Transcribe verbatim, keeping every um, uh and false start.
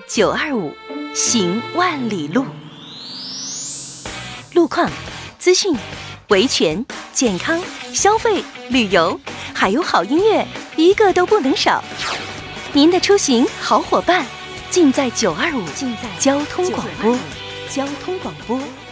九二五行万里路，路况、资讯、维权、健康、消费、旅游，还有好音乐，一个都不能少。您的出行好伙伴，尽在九二五，尽在交通广播，交通广播。